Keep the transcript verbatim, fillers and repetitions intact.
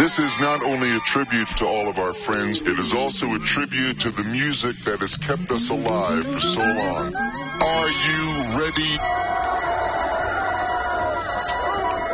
This is not only a tribute to all of our friends, it is also a tribute to the music that has kept us alive for so long. Are you ready?